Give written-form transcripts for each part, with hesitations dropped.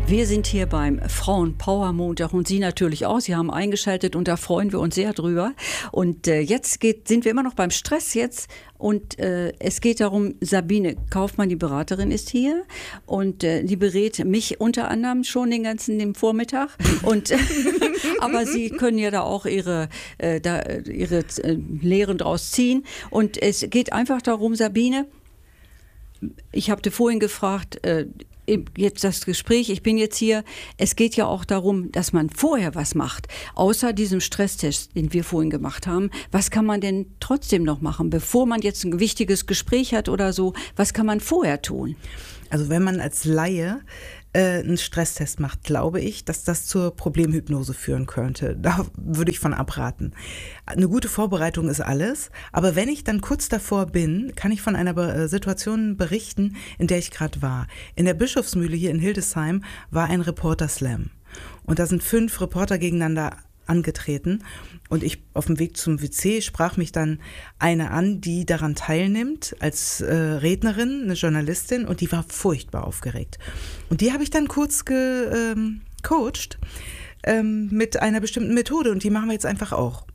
Wir sind hier beim Frauen-Power-Montag und Sie natürlich auch. Sie haben eingeschaltet und da freuen wir uns sehr drüber. Und jetzt sind wir immer noch beim Stress jetzt. Und es geht darum, Sabine Kaufmann, die Beraterin, ist hier und die berät mich unter anderem schon den Vormittag. Und aber Sie können ja da auch ihre Lehren draus ziehen. Und es geht einfach darum, Sabine, ich habe dir vorhin gefragt, jetzt das Gespräch, ich bin jetzt hier, es geht ja auch darum, dass man vorher was macht. Außer diesem Stresstest, den wir vorhin gemacht haben, was kann man denn trotzdem noch machen, bevor man jetzt ein wichtiges Gespräch hat oder so, was kann man vorher tun? Also wenn man als Laie einen Stresstest macht, glaube ich, dass das zur Problemhypnose führen könnte. Da würde ich von abraten. Eine gute Vorbereitung ist alles, aber wenn ich dann kurz davor bin, kann ich von einer Situation berichten, in der ich gerade war. In der Bischofsmühle hier in Hildesheim war ein Reporter-Slam und da sind 5 Reporter gegeneinander angetreten und ich auf dem Weg zum WC sprach mich dann eine an, die daran teilnimmt als Rednerin, eine Journalistin, und die war furchtbar aufgeregt. Und die habe ich dann kurz gecoacht mit einer bestimmten Methode und die machen wir jetzt einfach auch.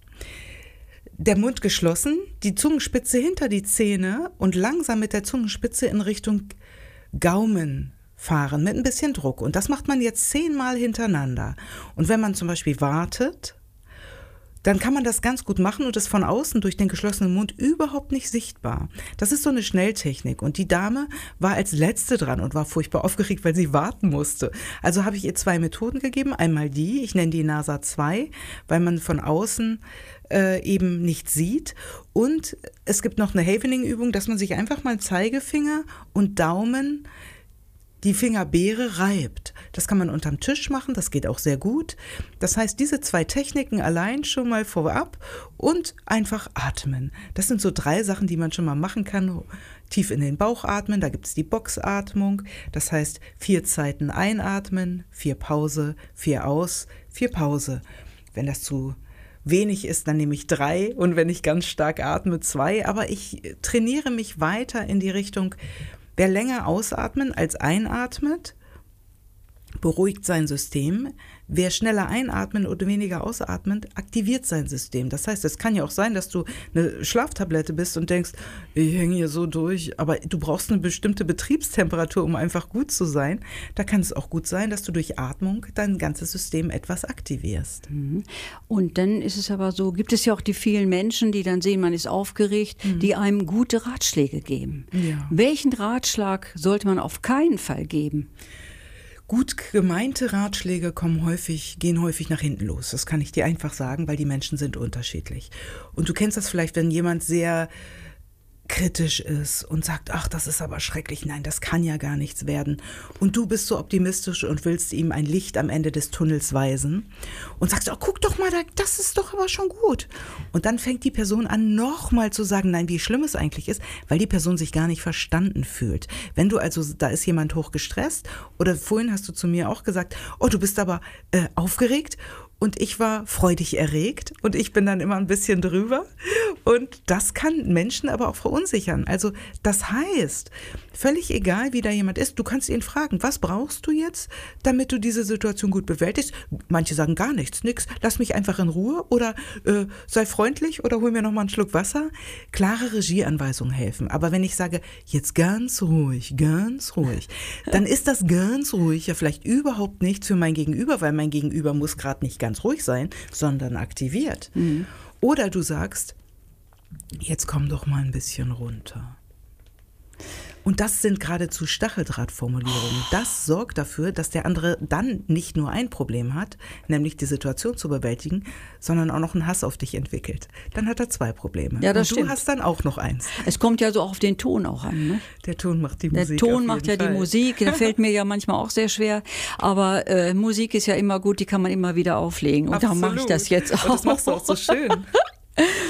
Der Mund geschlossen, die Zungenspitze hinter die Zähne und langsam mit der Zungenspitze in Richtung Gaumen fahren mit ein bisschen Druck. Und das macht man jetzt 10-mal hintereinander. Und wenn man zum Beispiel wartet, dann kann man das ganz gut machen und ist von außen durch den geschlossenen Mund überhaupt nicht sichtbar. Das ist so eine Schnelltechnik. Und die Dame war als Letzte dran und war furchtbar aufgeregt, weil sie warten musste. Also habe ich ihr 2 Methoden gegeben. Einmal die, ich nenne die NASA 2, weil man von außen eben nicht sieht. Und es gibt noch eine Havening-Übung, dass man sich einfach mal Zeigefinger und Daumen die Fingerbeere reibt. Das kann man unterm Tisch machen, das geht auch sehr gut. Das heißt, diese 2 Techniken allein schon mal vorab und einfach atmen. Das sind so 3 Sachen, die man schon mal machen kann. Tief in den Bauch atmen, da gibt es die Boxatmung. Das heißt, 4 Zeiten einatmen, 4 Pause, 4 aus, 4 Pause. Wenn das zu wenig ist, dann nehme ich 3 und wenn ich ganz stark atme, 2. Aber ich trainiere mich weiter in die Richtung, wer länger ausatmen als einatmet, beruhigt sein System. Wer schneller einatmen oder weniger ausatmet, aktiviert sein System. Das heißt, es kann ja auch sein, dass du eine Schlaftablette bist und denkst, ich hänge hier so durch, aber du brauchst eine bestimmte Betriebstemperatur, um einfach gut zu sein. Da kann es auch gut sein, dass du durch Atmung dein ganzes System etwas aktivierst. Und dann ist es aber so, gibt es ja auch die vielen Menschen, die dann sehen, man ist aufgeregt, die einem gute Ratschläge geben. Ja. Welchen Ratschlag sollte man auf keinen Fall geben? Gut gemeinte Ratschläge gehen häufig nach hinten los. Das kann ich dir einfach sagen, weil die Menschen sind unterschiedlich. Und du kennst das vielleicht, wenn jemand sehr kritisch ist und sagt, ach, das ist aber schrecklich, nein, das kann ja gar nichts werden. Und du bist so optimistisch und willst ihm ein Licht am Ende des Tunnels weisen und sagst, oh, guck doch mal, das ist doch aber schon gut. Und dann fängt die Person an, nochmal zu sagen, nein, wie schlimm es eigentlich ist, weil die Person sich gar nicht verstanden fühlt. Wenn du also, da ist jemand hochgestresst oder vorhin hast du zu mir auch gesagt, oh, du bist aber aufgeregt. Und ich war freudig erregt und ich bin dann immer ein bisschen drüber. Und das kann Menschen aber auch verunsichern. Also das heißt, völlig egal, wie da jemand ist, du kannst ihn fragen, was brauchst du jetzt, damit du diese Situation gut bewältigst? Manche sagen gar nichts, nix, lass mich einfach in Ruhe oder sei freundlich oder hol mir noch mal einen Schluck Wasser. Klare Regieanweisungen helfen. Aber wenn ich sage, jetzt ganz ruhig, dann ist das ganz ruhig ja vielleicht überhaupt nichts für mein Gegenüber, weil mein Gegenüber muss gerade nicht ganz ruhig sein, sondern aktiviert. Oder du sagst, jetzt komm doch mal ein bisschen runter. Und das sind geradezu Stacheldrahtformulierungen. Das sorgt dafür, dass der andere dann nicht nur ein Problem hat, nämlich die Situation zu bewältigen, sondern auch noch einen Hass auf dich entwickelt. Dann hat er 2 Probleme. Ja, das und du stimmt. Hast dann auch noch eins. Es kommt ja so auf den Ton auch an, ne? Der Ton macht die Musik. Der Ton macht ja die Musik. Der fällt mir ja manchmal auch sehr schwer. Aber Musik ist ja immer gut, die kann man immer wieder auflegen. Und Absolut. da mache ich das jetzt auch. Und das machst du auch so schön.